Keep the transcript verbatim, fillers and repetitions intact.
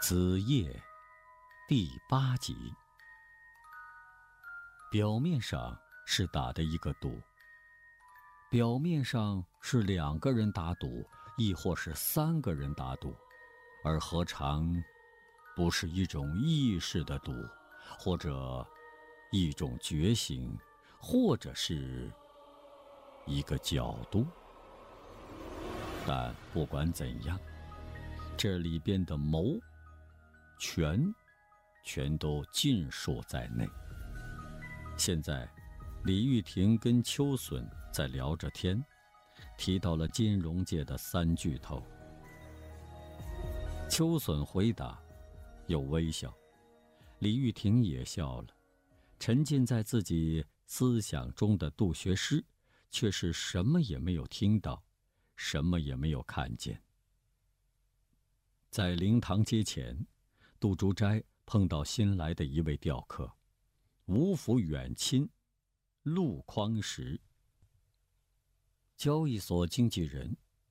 子夜第八集。表面上是打的一个赌，表面上是两个人打赌，亦或是三个人打赌，而何尝不是一种意识的赌，或者一种觉醒，或者是一个角度。但不管怎样，这里边的谋权全都尽数在内。现在李玉婷跟秋笋在聊着天，提到了金融界的三巨头。秋笋回答又微笑，李玉婷也笑了，沉浸在自己思想中的杜学师却是什么也没有听到，什么也没有看见。在灵堂街前，杜竹斋碰到新来的一位雕刻，吴府远亲陆匡时。交易所经纪人